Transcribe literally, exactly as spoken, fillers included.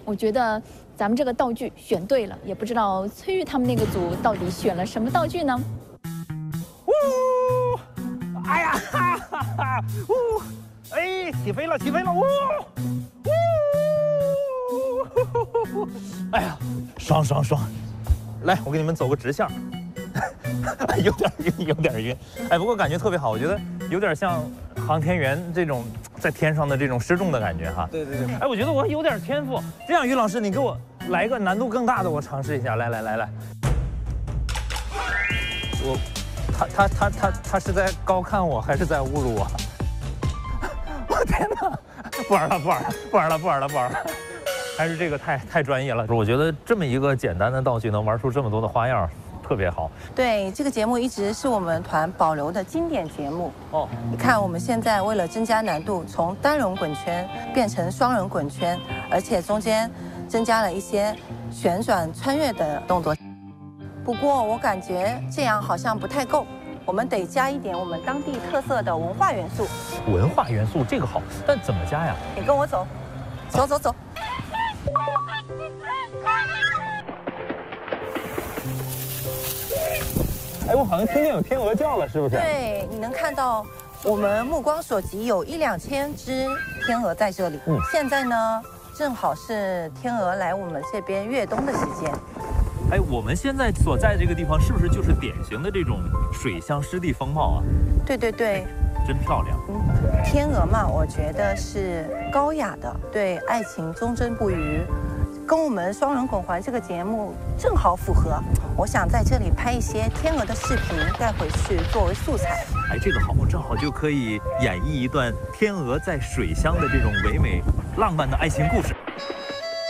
我觉得咱们这个道具选对了，也不知道崔玉他们那个组到底选了什么道具呢？ 呜，哎呀，哈哈哈，呜，哎，起飞了，起飞了，呜，呜，哎呀，爽爽爽！来，我给你们走个直线。有点晕，有点晕。哎，不过感觉特别好，我觉得有点像航天员这种在天上的这种失重的感觉哈。对对对。哎，我觉得我有点天赋。这样，于老师，你给我来一个难度更大的，我尝试一下。来来来来。我，他他他他他是在高看我，还是在侮辱我？我天哪！不玩了，不玩了，不玩了，不玩了，不玩了。还是这个太太专业了。我觉得这么一个简单的道具能玩出这么多的花样。特别好， 对，这个节目一直是我们团保留的经典节目哦。你看，我们现在为了增加难度，从单人滚圈变成双人滚圈，而且中间增加了一些旋转穿越的动作。不过我感觉这样好像不太够，我们得加一点我们当地特色的文化元素。 文化元素这个好，但怎么加呀？ 你跟我走，走走走。 哎，我好像听见有天鹅叫了，是不是？ 对，你能看到我们目光所及有一两千只天鹅在这里。嗯，现在呢，正好是天鹅来我们这边越冬的时间。 哎，我们现在所在这个地方是不是就是典型的这种水乡湿地风貌啊？ 对对对， 真漂亮。 嗯，天鹅嘛，我觉得是高雅的，对爱情忠贞不渝。跟我们双人滚环这个节目正好符合，我想在这里拍一些天鹅的视频带回去作为素材。 哎，这个好，正好就可以演绎一段天鹅在水乡的这种唯美浪漫的爱情故事。